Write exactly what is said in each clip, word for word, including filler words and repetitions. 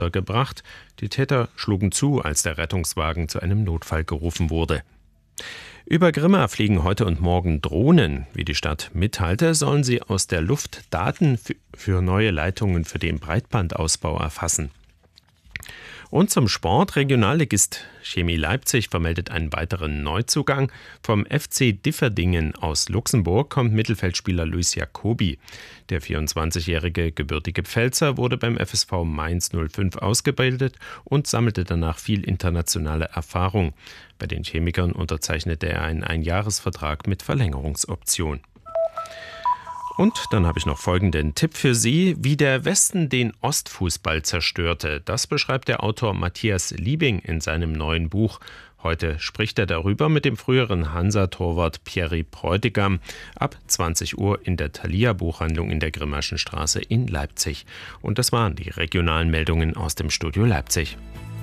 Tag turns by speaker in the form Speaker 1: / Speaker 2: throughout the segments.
Speaker 1: gebracht. Die Täter schlugen zu, als der Rettungswagen zu einem Notfall gerufen wurde. Über Grimma fliegen heute und morgen Drohnen. Wie die Stadt mitteilte, sollen sie aus der Luft Daten für neue Leitungen für den Breitbandausbau erfassen. Und zum Sport. Regionalligist Chemie Leipzig vermeldet einen weiteren Neuzugang. Vom F C Differdingen aus Luxemburg kommt Mittelfeldspieler Luis Jacobi. Der vierundzwanzigjährige gebürtige Pfälzer wurde beim F S V Mainz null fünf ausgebildet und sammelte danach viel internationale Erfahrung. Bei den Chemikern unterzeichnete er einen Einjahresvertrag mit Verlängerungsoption. Und dann habe ich noch folgenden Tipp für Sie, wie der Westen den Ostfußball zerstörte. Das beschreibt der Autor Matthias Liebing in seinem neuen Buch. Heute spricht er darüber mit dem früheren Hansa-Torwart Pierre Bräutigam ab zwanzig Uhr in der Thalia-Buchhandlung in der Grimmaschen Straße in Leipzig. Und das waren die regionalen Meldungen aus dem Studio Leipzig.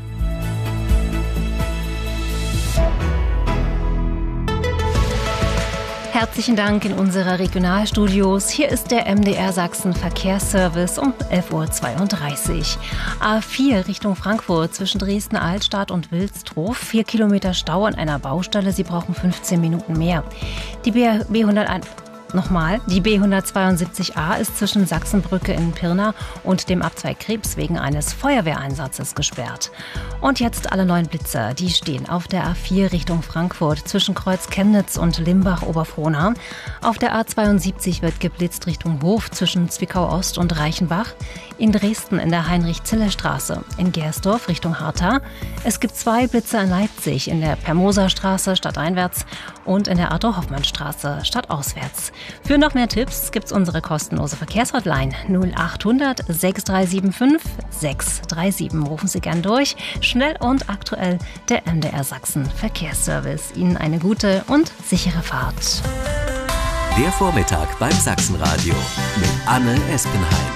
Speaker 2: Herzlichen Dank in unsere Regionalstudios. Hier ist der M D R Sachsen Verkehrsservice um elf Uhr zweiunddreißig. A vier Richtung Frankfurt zwischen Dresden-Altstadt und Wilsdruff. Vier Kilometer Stau an einer Baustelle. Sie brauchen fünfzehn Minuten mehr. Die B hunderteins Nochmal, die B hundertzweiundsiebzig A ist zwischen Sachsenbrücke in Pirna und dem Abzweig Krebs wegen eines Feuerwehreinsatzes gesperrt. Und jetzt alle neuen Blitzer, die stehen auf der A vier Richtung Frankfurt zwischen Kreuz Chemnitz und Limbach-Oberfrohna. Auf der A zweiundsiebzig wird geblitzt Richtung Hof zwischen Zwickau-Ost und Reichenbach. In Dresden in der Heinrich-Zille-Straße, in Gersdorf Richtung Hartha. Es gibt zwei Blitzer in Leipzig, in der Permoser-Straße stadteinwärts und in der Arthur-Hoffmann-Straße stadtauswärts. Für noch mehr Tipps gibt's unsere kostenlose Verkehrshotline null achthundert sechs drei sieben fünf sechs drei sieben. Rufen Sie gern durch. Schnell und aktuell der M D R Sachsen Verkehrsservice. Ihnen eine gute und sichere Fahrt.
Speaker 3: Der Vormittag beim Sachsenradio mit Anne Espenheim.